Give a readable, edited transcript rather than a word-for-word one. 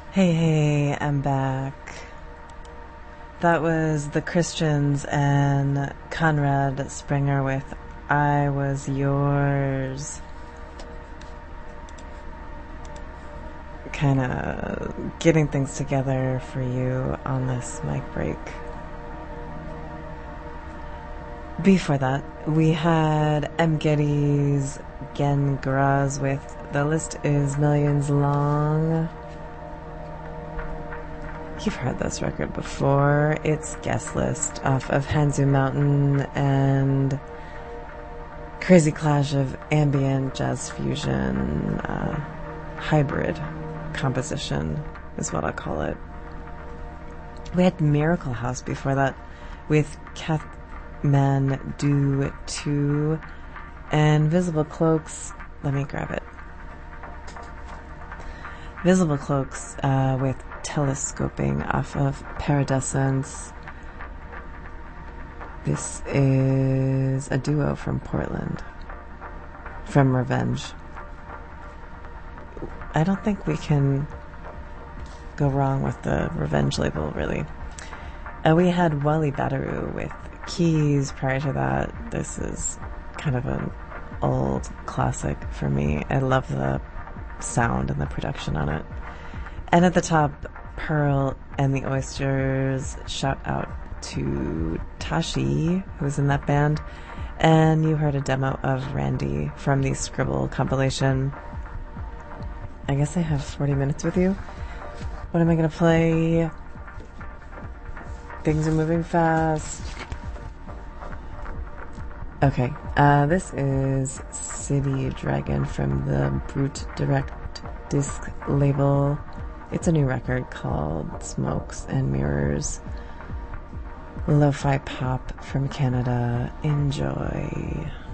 Hey, I'm back. That was the Christians and Conrad Springer with I Was Yours. Kind of getting things together for you on this mic break. Before that, we had M. Getty's Gen Graz with The List Is Millions Long. You've heard this record before. It's Guest List off of Hanzu Mountain and crazy clash of ambient jazz fusion, hybrid composition is what I call it. We had Miracle House before that with Kathmandu 2 and Visible Cloaks. Let me grab it. Visible Cloaks with Telescoping off of Paradescence. This is a duo from Portland, from Revenge. I don't think we can go wrong with the Revenge label, really. We had Wally Badaru with Keys prior to that. This is kind of an old classic for me. I love the sound and the production on it. And at the top, Pearl and the Oysters. Shout out to Tashi, who's in that band. And you heard a demo of Randy from the Scribble compilation. I guess I have 40 minutes with you. What am I going to play? Things are moving fast. Okay, this is City Dragon from the Brute Direct Disc label. It's a new record called Smokes and Mirrors. Lo-fi pop from Canada. Enjoy.